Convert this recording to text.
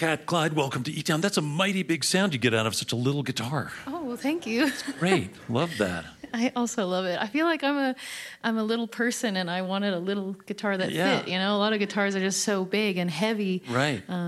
Kat, Clyde, welcome to E-Town. That's a mighty big sound you get out of such a little guitar. Oh, well, thank you. Great. Love that. I also love it. I feel like I'm a little person, and I wanted a little guitar that fit. You know, a lot of guitars are just so big and heavy. Right.